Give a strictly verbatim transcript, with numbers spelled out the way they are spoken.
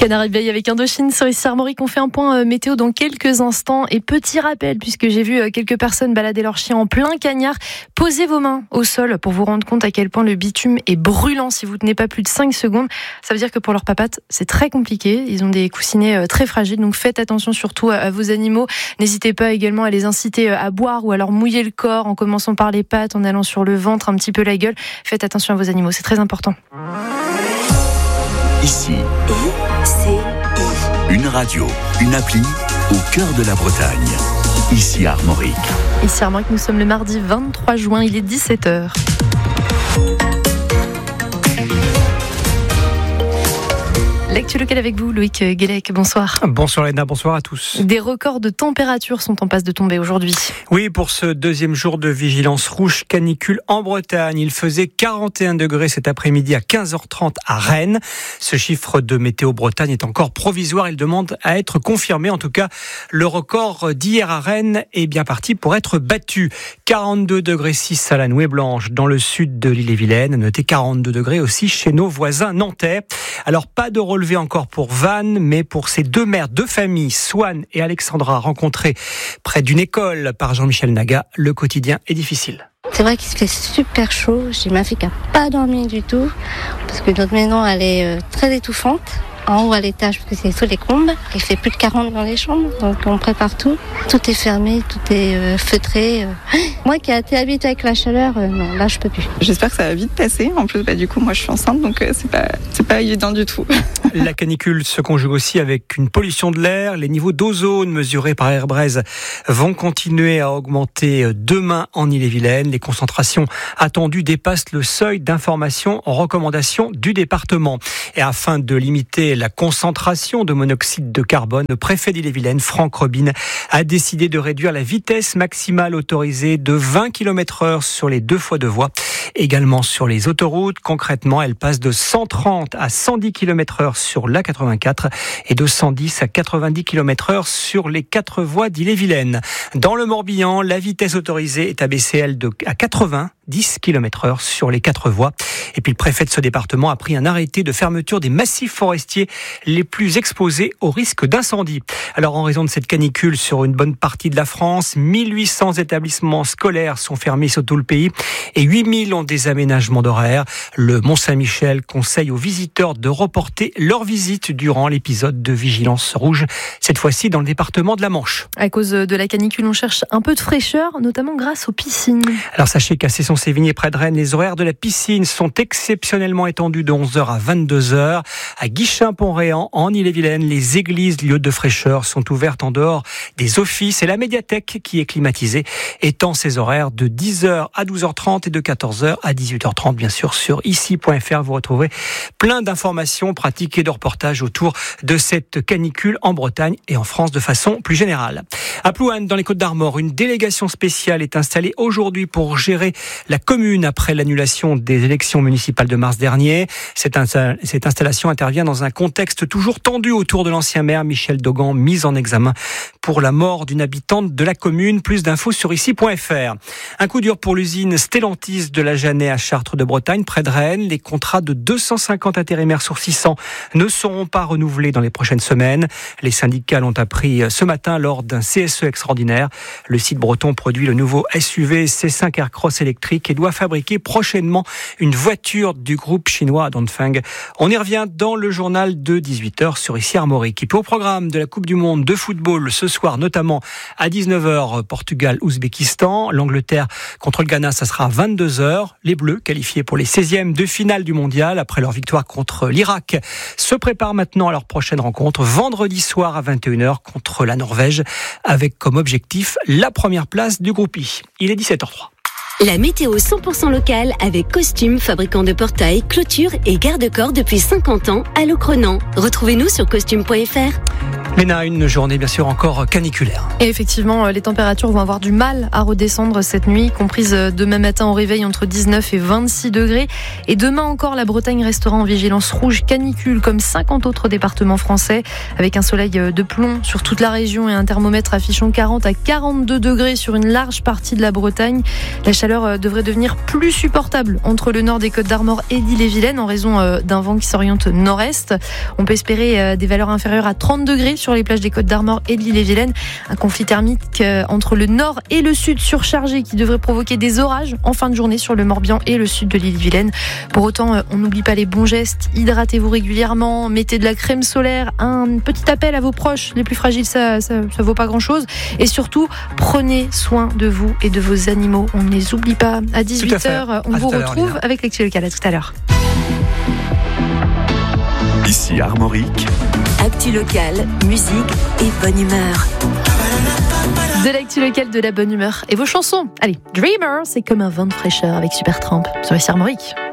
Canaries Bay avec Indochine sur ici Armorique. On fait un point euh, météo dans quelques instants. Et petit rappel, puisque j'ai vu euh, quelques personnes balader leurs chiens en plein cagnard, posez vos mains au sol pour vous rendre compte à quel point le bitume est brûlant. Si vous tenez pas plus de cinq secondes, ça veut dire que pour leurs papates, c'est très compliqué. Ils ont des coussinets euh, très fragiles, donc faites attention surtout à, à vos animaux. N'hésitez pas également à les inciter euh, à boire ou à leur mouiller le corps en commençant par les pattes, en allant sur le ventre, un petit peu la gueule. Faites attention à vos animaux, c'est très important. Ici, une radio, une appli au cœur de la Bretagne. Ici Armorique. Ici Armorique, nous sommes le mardi vingt-trois juin, il est dix-sept heures. L'actu locale avec vous, Loïc Guélec, bonsoir. Bonsoir Léna, bonsoir à tous. Des records de température sont en passe de tomber aujourd'hui. Oui, pour ce deuxième jour de vigilance rouge canicule en Bretagne, il faisait quarante et un degrés cet après-midi à quinze heures trente à Rennes. Ce chiffre de Météo Bretagne est encore provisoire, il demande à être confirmé. En tout cas, le record d'hier à Rennes est bien parti pour être battu. quarante-deux degrés six à la Nouée Blanche, dans le sud de l'île-et-Vilaine. Notez quarante-deux degrés aussi chez nos voisins nantais. Alors, pas de relevé encore pour Vannes, mais pour ces deux mères de famille, Swan et Alexandra, rencontrées près d'une école par Jean-Michel Naga, le quotidien est difficile. C'est vrai qu'il se fait super chaud. J'ai ma fille qui n'a pas dormi du tout, parce que notre maison elle est très étouffante. En haut à l'étage, parce que c'est sous les combes. Il fait plus de quarante dans les chambres, donc on prépare tout. Tout est fermé, tout est euh, feutré. Moi qui ai été habituée avec la chaleur, euh, non, là je peux plus. J'espère que ça va vite passer. En plus, bah, du coup, moi je suis enceinte, donc euh, c'est pas, c'est pas évident du tout. La canicule se conjugue aussi avec une pollution de l'air. Les niveaux d'ozone mesurés par Airbraise vont continuer à augmenter demain en Ille-et-Vilaine. Les concentrations attendues dépassent le seuil d'information en recommandation du département. Et afin de limiter la concentration de monoxyde de carbone, le préfet d'Ille-et-Vilaine, Franck Robin, a décidé de réduire la vitesse maximale autorisée de vingt kilomètres heure sur les deux fois deux voies. Également sur les autoroutes, concrètement, elle passe de cent trente à cent dix kilomètres heure sur l'A quatre-vingt-quatre et de cent dix à quatre-vingt-dix kilomètres heure sur les quatre voies d'Ille-et-Vilaine. Dans le Morbihan, la vitesse autorisée est abaissée, elle, de, à quatre-vingt-dix kilomètres heure sur les quatre voies. Et puis le préfet de ce département a pris un arrêté de fermeture des massifs forestiers les plus exposés au risque d'incendie. Alors en raison de cette canicule sur une bonne partie de la France, mille huit cents établissements scolaires sont fermés sur tout le pays et huit mille ont des aménagements d'horaires. Le Mont-Saint-Michel conseille aux visiteurs de reporter leur visite durant l'épisode de vigilance rouge, cette fois-ci dans le département de la Manche. À cause de la canicule, on cherche un peu de fraîcheur, notamment grâce aux piscines. Alors sachez qu'à Cesson-Sévigné, près de Rennes, les horaires de la piscine sont exceptionnellement étendus de onze heures à vingt-deux heures. À Guichin-Pont-Réan, en Ille-et-Vilaine, les églises, lieux de fraîcheur, sont ouvertes en dehors des offices et la médiathèque, qui est climatisée, étend ses horaires de dix heures à douze heures trente et de quatorze heures à dix-huit heures trente. Bien sûr, sur ici point f r, vous retrouverez plein d'informations pratiques et de reportages autour de cette canicule en Bretagne et en France de façon plus générale. À Plouanne, dans les Côtes-d'Armor, une délégation spéciale est installée aujourd'hui pour gérer la commune après l'annulation des élections municipales de mars dernier. Cette, insta- cette installation intervient dans un contexte toujours tendu autour de l'ancien maire Michel Dogan, mis en examen pour la mort d'une habitante de la commune. Plus d'infos sur ici point f r. Un coup dur pour l'usine Stellantis de la Jeannet à Chartres de Bretagne, près de Rennes. Les contrats de deux cent cinquante intérimaires sur six cents ne seront pas renouvelés dans les prochaines semaines. Les syndicats l'ont appris ce matin lors d'un C S E extraordinaire. Le site breton produit le nouveau S U V C cinq Aircross électrique et doit fabriquer prochainement une voiture du groupe chinois Dongfeng. On y revient dans le journal de dix-huit heures sur ici Armorique. Et puis au programme de la Coupe du Monde de football ce soir, notamment à dix-neuf heures, Portugal-Ouzbékistan. L'Angleterre contre le Ghana, ça sera à vingt-deux heures. Les Bleus, qualifiés pour les seizièmes de finale du mondial après leur victoire contre l'Irak, se préparent maintenant à leur prochaine rencontre vendredi soir à vingt et une heures contre la Norvège, avec comme objectif la première place du groupe I. Il est dix-sept heures trois. La météo cent pour cent locale avec Costume, fabricant de portails, clôtures et garde-corps depuis cinquante ans à Locronan. Retrouvez-nous sur costume point f r. Léna, une journée bien sûr encore caniculaire. Et effectivement, les températures vont avoir du mal à redescendre cette nuit, comprises demain matin au réveil entre dix-neuf et vingt-six degrés. Et demain encore, la Bretagne restera en vigilance rouge canicule, comme cinquante autres départements français, avec un soleil de plomb sur toute la région et un thermomètre affichant quarante à quarante-deux degrés sur une large partie de la Bretagne. La chaleur devrait devenir plus supportable entre le nord des Côtes-d'Armor et l'Ille-et-Vilaine en raison d'un vent qui s'oriente nord-est. On peut espérer des valeurs inférieures à trente degrés sur les plages des Côtes-d'Armor et de l'Ille-et-Vilaine. Un conflit thermique entre le nord et le sud surchargé qui devrait provoquer des orages en fin de journée sur le Morbihan et le sud de l'Ille-et-Vilaine. Pour autant, on n'oublie pas les bons gestes. Hydratez-vous régulièrement, mettez de la crème solaire, un petit appel à vos proches. Les plus fragiles, ça, ça, ça vaut pas grand-chose. Et surtout, prenez soin de vous et de vos animaux. On ne les oublie pas. À dix-huit heures, on vous retrouve avec l'actu locale. À tout à l'heure. Ici Armorique. Actu locale, musique et bonne humeur. De l'actu locale, de la bonne humeur et vos chansons. Allez, Dreamer, c'est comme un vent de fraîcheur avec Supertramp sur ici Armorique.